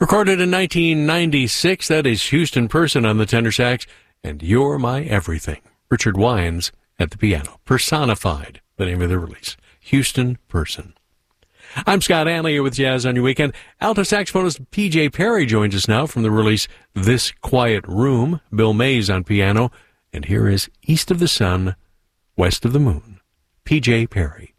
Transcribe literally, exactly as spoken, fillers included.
Recorded in nineteen ninety-six, that is Houston Person on the tenor sax, and You're My Everything. Richard Wines at the piano. Personified, the name of the release. Houston Person. I'm Scott Anley here with Jazz on Your Weekend. Alto saxophonist P J Perry joins us now from the release This Quiet Room. Bill Mays on piano. And here is East of the Sun, West of the Moon. P J Perry.